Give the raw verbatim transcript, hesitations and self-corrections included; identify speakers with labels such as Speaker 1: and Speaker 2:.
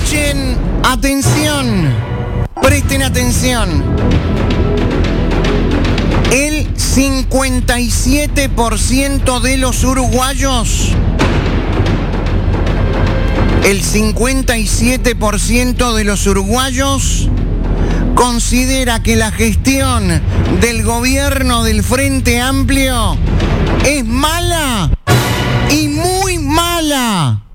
Speaker 1: Escuchen, atención, presten atención. El cincuenta y siete por ciento de los uruguayos, el cincuenta y siete por ciento de los uruguayos considera que la gestión del gobierno del Frente Amplio es mala y muy mala.